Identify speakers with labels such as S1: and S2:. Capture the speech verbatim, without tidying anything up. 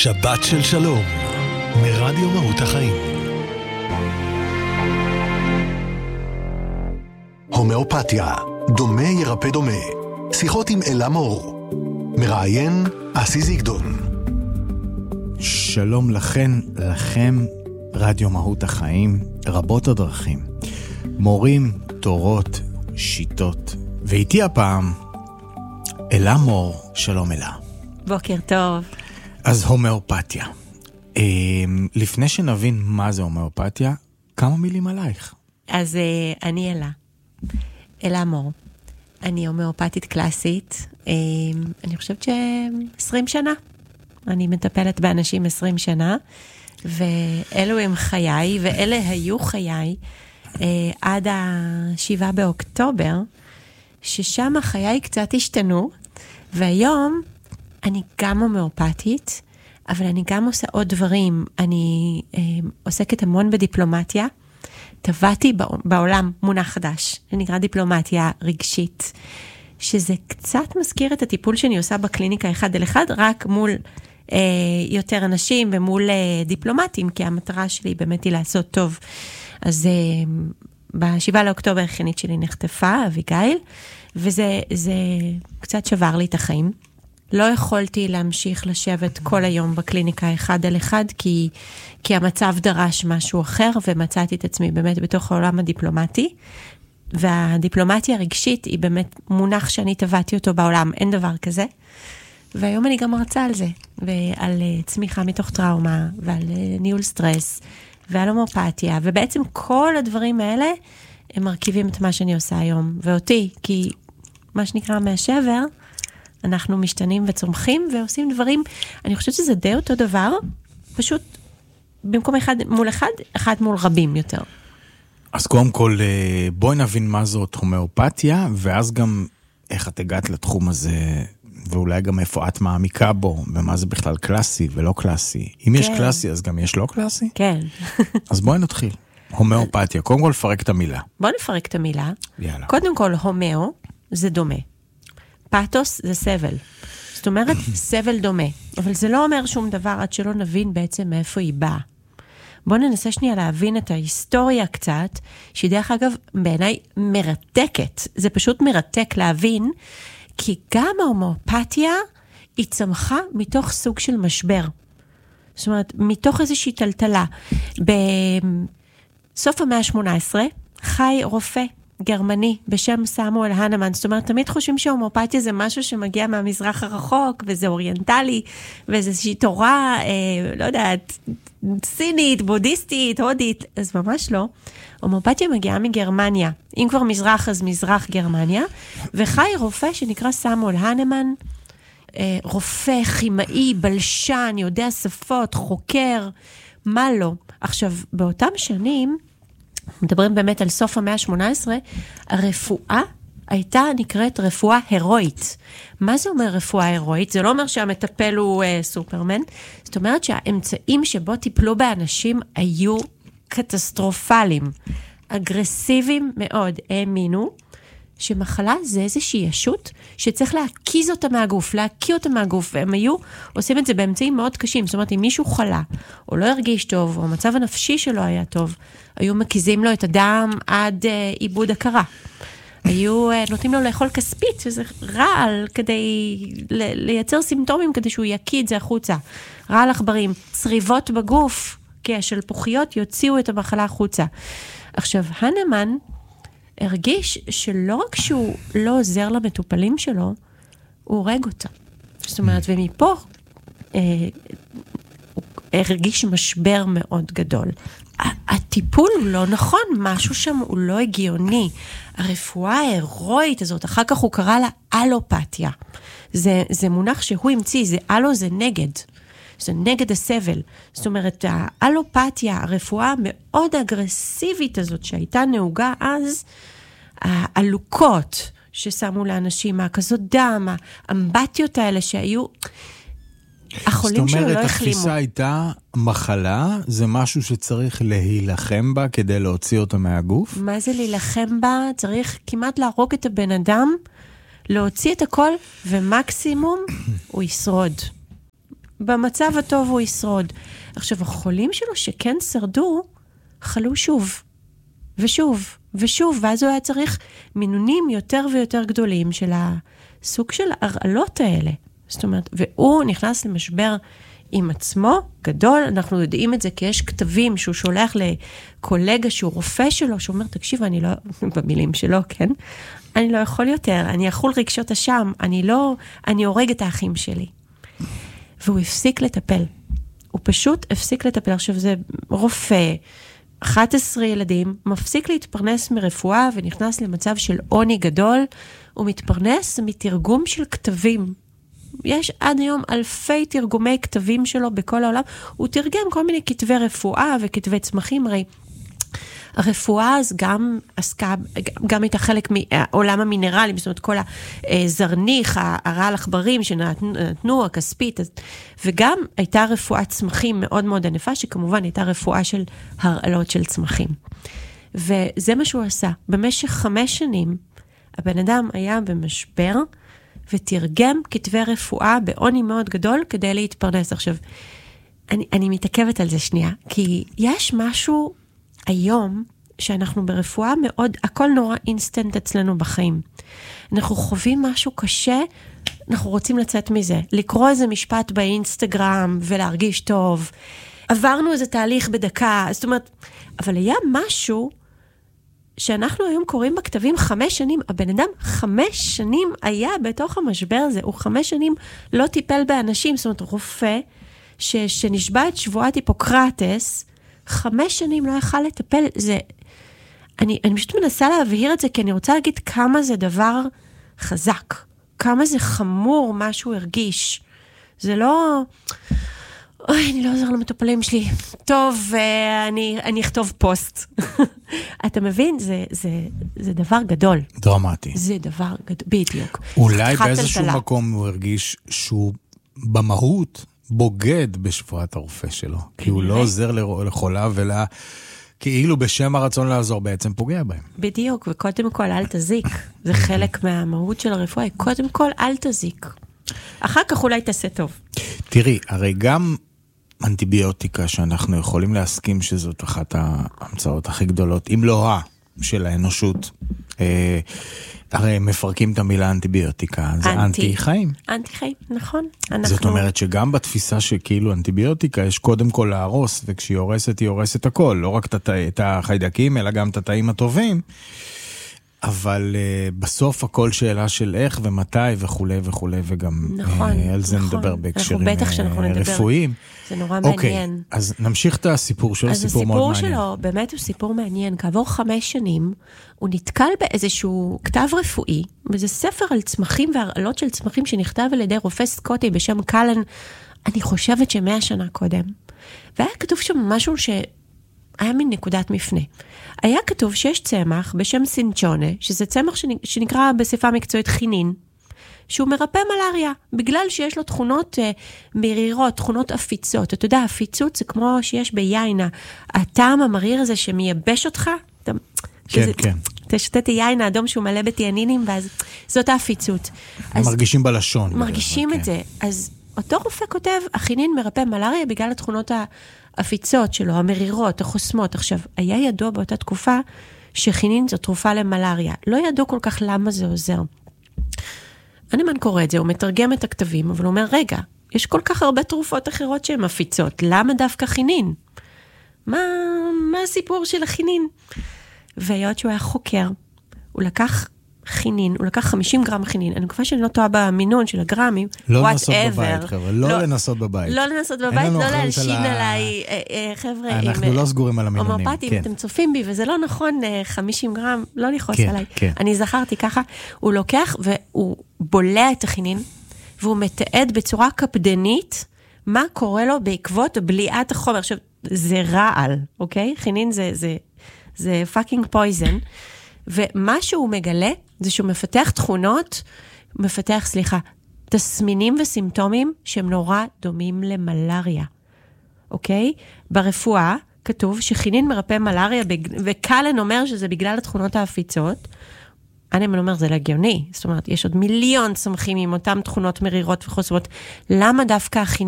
S1: שבת של שלום, מרדיו מהות החיים. הומאופתיה, דומה ירפא דומה. שיחות עם אלה מור. מראיין אסי זיגדון.
S2: שלום לכן, לכם, רדיו מהות החיים, רבות הדרכים. מורים, תורות, שיטות. ואיתי הפעם, אלה מור. שלום אלה.
S3: בוקר טוב.
S2: אז הומאופתיה. לפני שנבין מה זה הומאופתיה, כמה מילים עלייך.
S3: אז אני אלה. אלה מור. אני הומאופתית קלאסית. אני חושבת ש-עשרים שנה. אני מטפלת באנשים עשרים שנה, ואלו הם חיי, ואלה היו חיי, עד השבעה באוקטובר, ששם חיי קצת השתנו, והיום אני גם הומאופתית, אבל אני גם עושה עוד דברים. אני אה, עוסקת המון בדיפלומטיה. טבעתי בעולם מונח חדש, שנקרא דיפלומטיה רגשית, שזה קצת מזכיר את הטיפול שאני עושה בקליניקה אחד על אחד, רק מול אה, יותר אנשים ומול אה, דיפלומטים, כי המטרה שלי באמת היא לעשות טוב. אז אה, בשבעה לאוקטובר החינית שלי נחטפה, אביגיל, וזה זה קצת שבר לי את החיים. לא יכולתי להמשיך לשבת כל היום בקליניקה אחד על אחד, כי, כי המצב דרש משהו אחר, ומצאתי את עצמי באמת בתוך העולם הדיפלומטי, והדיפלומטיה הרגשית היא באמת מונח שאני טבעתי אותו בעולם, אין דבר כזה, והיום אני גם מרצה על זה, ועל צמיחה מתוך טראומה, ועל ניהול סטרס, ועל הומאופתיה, ובעצם כל הדברים האלה, הם מרכיבים את מה שאני עושה היום, ואותי, כי מה שנקרא מהשבר, אנחנו משתנים וצומחים ועושים דברים, אני חושבת שזה די אותו דבר, פשוט במקום אחד מול אחד, אחד מול רבים יותר.
S2: אז קודם כל, בואי נבין מה זאת הומאופתיה, ואז גם איך את הגעת לתחום הזה, ואולי גם איפה את מעמיקה בו, ומה זה בכלל קלאסי ולא קלאסי. אם כן. יש קלאסי, אז גם יש לא קלאסי?
S3: כן. אז
S2: בואי נתחיל. הומאופתיה, קודם כל לפרק את המילה.
S3: בואי נפרק את המילה.
S2: יאללה.
S3: קודם כל, הומאו זה דומה. פאתוס זה סבל. זאת אומרת, סבל דומה. אבל זה לא אומר שום דבר עד שלא נבין בעצם מאיפה היא באה. בואו ננסה שנייה להבין את ההיסטוריה קצת, שהיא דרך אגב בעיניי מרתקת. זה פשוט מרתק להבין, כי גם ההומאופתיה היא צמחה מתוך סוג של משבר. זאת אומרת, מתוך איזושהי טלטלה. בסוף המאה ה-שמונה עשרה חי רופא גרמני בשם סמואל הנמן. זאת אומרת, תמיד חושבים שההומאופתיה זה משהו שמגיע מהמזרח הרחוק, וזה אוריינטלי, וזה איזושהי תורה, אה, לא יודעת, סינית, בודהיסטית, הודית, אז ממש לא. הומאופתיה מגיעה מגרמניה. אם כבר מזרח, אז מזרח גרמניה, וחי רופא שנקרא סמואל הנמן, אה, רופא, כימאי, בלשן, יודע שפות, חוקר, מה לא. עכשיו, באותם שנים, מדברים באמת על סוף המאה ה-שמונה עשרה, הרפואה הייתה נקראת רפואה הרואית. מה זה אומר רפואה הרואית? זה לא אומר שהמטפל הוא אה, סופרמן, זאת אומרת שהאמצעים שבו טיפלו באנשים היו קטסטרופליים, אגרסיביים מאוד. האמינו שמחלה זה איזושהי ישות שצריך להקיז אותה מהגוף, להקיא אותה מהגוף, והם היו עושים את זה באמצעים מאוד קשים. זאת אומרת, אם מישהו חלה, או לא הרגיש טוב, או המצב הנפשי שלו היה טוב, היו מקיזים לו את הדם עד אה, עיבוד הכרה. היו אה, נותנים לו לאכול כספית, שזה רעל, כדי ל- לייצר סימפטומים, כדי שהוא יקיא את זה החוצה. רעל עכברים, צריבות בגוף, כי השלפוחיות יוציאו את המחלה החוצה. עכשיו, הנמן הרגיש שלא רק שהוא לא עוזר למטופלים שלו, הוא הורג אותה. זאת אומרת, ומפה אה, הוא הרגיש משבר מאוד גדול. הטיפול הוא לא נכון, משהו שם הוא לא הגיוני. הרפואה ההירואית הזאת, אחר כך הוא קרא לה אלופתיה. זה, זה מונח שהוא המציא, זה אלו זה נגד. זה נגד הסבל. זאת אומרת, האלופתיה, הרפואה המאוד אגרסיבית הזאת שהייתה נהוגה אז, העלוקות ששמו לאנשים, הכזאת דם, האמבטיות האלה שהיו, החולים שלו לא החלימו.
S2: זאת אומרת, התפיסה הייתה מחלה, זה משהו שצריך להילחם בה כדי להוציא אותה מהגוף?
S3: מה זה להילחם בה? צריך כמעט להרוג את הבן אדם, להוציא את הכל, ומקסימום הוא ישרוד. במצב הטוב הוא ישרוד. עכשיו, החולים שלו שכן שרדו, חלו שוב, ושוב, ושוב, ואז הוא היה צריך מינונים יותר ויותר גדולים של הסוג של הרעלות האלה. זאת אומרת, והוא נכנס למשבר עם עצמו, גדול, אנחנו יודעים את זה, כי יש כתבים שהוא שולח לקולגה שהוא רופא שלו, שהוא אומר, תקשיב, אני לא, במילים שלו, כן? אני לא יכול יותר, אני יכול רגשות אשם, אני לא, אני הורג את האחים שלי. והוא הפסיק לטפל. הוא פשוט הפסיק לטפל. עכשיו זה רופא, אחד עשר ילדים, מפסיק להתפרנס מרפואה, ונכנס למצב של עוני גדול, הוא מתפרנס מתרגום של כתבים. יש עד היום אלפי תרגומי כתבים שלו בכל העולם, הוא תרגם כל מיני כתבי רפואה וכתבי צמחים, הרי הרפואה אז גם עסקה, גם הייתה חלק מעולם המינרלים, זאת אומרת כל הזרניך, הרעל עכברים שנתנו, הכספית, וגם הייתה רפואת צמחים מאוד מאוד ענפה, שכמובן הייתה רפואה של הרעלות של צמחים. וזה מה שהוא עשה. במשך חמש שנים, הבן אדם היה במשבר, ותרגם כתבי רפואה בעוני מאוד גדול כדי להתפרנס. עכשיו, אני, אני מתעכבת על זה שנייה, כי יש משהו היום שאנחנו ברפואה מאוד, הכל נורא אינסטנט אצלנו בחיים. אנחנו חווים משהו קשה, אנחנו רוצים לצאת מזה, לקרוא איזה משפט באינסטגרם ולהרגיש טוב. עברנו איזה תהליך בדקה, זאת אומרת, אבל היה משהו שאנחנו היום קוראים בכתבים חמש שנים, הבן אדם חמש שנים היה בתוך המשבר הזה, הוא חמש שנים לא טיפל באנשים, זאת אומרת, רופא ש, שנשבע את שבועת היפוקרטס, חמש שנים לא יכל לטפל, זה, אני, אני פשוט מנסה להבהיר את זה, כי אני רוצה להגיד כמה זה דבר חזק, כמה זה חמור מה שהוא הרגיש, זה לא, אוי, אני לא עוזר למטופלים שלי, טוב, אני, אני אכתוב פוסט, אתה מבין, זה, זה, זה דבר גדול.
S2: דרמטי.
S3: זה דבר גדול, בדיוק.
S2: אולי באיזשהו מקום הוא הרגיש שהוא במהות, בוגד בשבועת הרופא שלו, כי הוא לא עוזר לחולה ולא, כאילו בשם הרצון לעזור בעצם פוגע בהם.
S3: בדיוק, וקודם כל אל תזיק, זה חלק מהמהות של הרפואה, קודם כל אל תזיק, אחר כך אולי תעשה טוב.
S2: תראי, הרי גם אנטיביוטיקה שאנחנו יכולים להסכים שזאת אחת ההמצאות הכי גדולות, אם לא ה של האנושות, אה, הרי מפרקים את המילה אנטיביוטיקה, זה אנטי חיים.
S3: אנטי חיים, נכון.
S2: זאת אומרת שגם בתפיסה שכאילו אנטיביוטיקה יש קודם כל להרוס, וכשהיא הורסת היא הורסת הכל, לא רק את החיידקים, אלא גם את התאים הטובים, אבל uh, בסוף הכל שאלה של איך ומתי וכו' וכו', וגם
S3: נכון,
S2: uh, על זה
S3: נכון.
S2: נדבר בהקשרים
S3: uh,
S2: רפואיים.
S3: זה נורא
S2: אוקיי,
S3: מעניין.
S2: אז נמשיך את הסיפור שלו, סיפור מאוד מעניין.
S3: אז הסיפור שלו באמת הוא סיפור מעניין. כעבור חמש שנים, הוא נתקל באיזשהו כתב רפואי, וזה ספר על צמחים והרעלות של צמחים שנכתב על ידי רופא סקוטי בשם קלן, אני חושבת שמאה שנה קודם. והיה כתוב שם משהו ש... היה מין נקודת מפנה. היה כתוב שיש צמח בשם סינצ'ונה, שזה צמח שנקרא בשפה מקצועית חינין, שהוא מרפא מלריה, בגלל שיש לו תכונות uh, מרירות, תכונות אפיצות. אתה יודע, אפיצות זה כמו שיש ביין, הטעם המריר הזה שמייבש אותך, אתה,
S2: כן,
S3: שזה,
S2: כן.
S3: אתה שותה את היין האדום שהוא מלא בטיאנינים, ואז זאת האפיצות.
S2: מרגישים בלשון.
S3: מרגישים את
S2: כן.
S3: זה. אז אותו רופא כותב, החינין מרפא מלריה בגלל התכונות האפיצות שלו, המרירות, החוסמות. עכשיו, היה ידוע באותה תקופה שחינין זו תרופה למלריה. לא ידעו כל כך למה זה עוזר. הנמן קורא את זה, הוא מתרגם את הכתבים, אבל הוא אומר, רגע, יש כל כך הרבה תרופות אחרות שהן אפיצות, למה דווקא חינין? מה, מה הסיפור של החינין? והיות שהוא היה חוקר, הוא לקח חינין, הוא לקח חמישים גרם חינין, אני מקווה שאני לא טועה במינון של הגרמים,
S2: לא לנסות בבית, חבר'ה, לא לנסות בבית.
S3: לא לנסות בבית, לא להלשין עליי, חבר'ה,
S2: אנחנו לא סגורים על המינונים.
S3: הומאופטים, אתם צופים בי, וזה לא נכון, חמישים גרם, לא לכעוס עליי. אני זכרתי ככה, הוא לוקח והוא בולע את החינין, והוא מתעד בצורה קפדנית, מה קורה לו בעקבות בליעת החומר. עכשיו, זה רעל, אוקיי? חינין זה, זה, זה fucking poison, ומה שהוא מגלה, זה שהוא מפתח תכונות, מפתח, סליחה, תסמינים וסימפטומים שהם נורא דומים למלריה. אוקיי? ברפואה כתוב שחינין מרפא מלריה, וקלן אומר שזה בגלל התכונות האפיצות. הנמן אומר, זה לגיוני. זאת אומרת, יש עוד מיליון צמחים עם אותם תכונות מרירות וחוסמות. למה דווקא החינין?